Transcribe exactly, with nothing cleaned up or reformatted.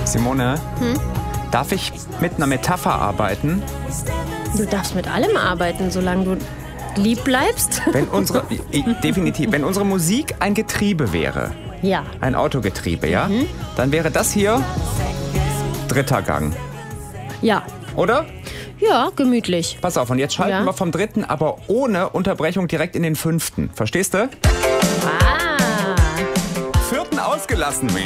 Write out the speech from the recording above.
Simone, Hm? darf ich mit einer Metapher arbeiten? Du darfst mit allem arbeiten, solange du lieb bleibst. Wenn unsere, i- definitiv, wenn unsere Musik ein Getriebe wäre, Ja. ein Autogetriebe, ja, dann wäre das hier dritter Gang, Ja. oder? Ja, gemütlich. Pass auf, und jetzt schalten Ja. wir vom dritten, aber ohne Unterbrechung direkt in den fünften. Verstehst du? Ah. Vierten ausgelassen, Mensch.